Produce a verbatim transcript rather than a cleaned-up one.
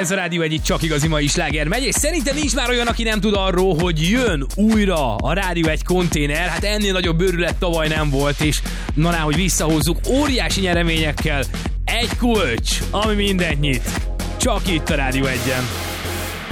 ez a Rádió egy, itt csak igazi mai sláger megy, és szerintem nincs már olyan, aki nem tud arról, hogy jön újra a Rádió egy konténer. Hát ennél nagyobb őrület tavaly nem volt, és na ná, hogy visszahozzuk óriási nyereményekkel. Egy kulcs, ami mindent nyit. Csak itt a Rádió egyen.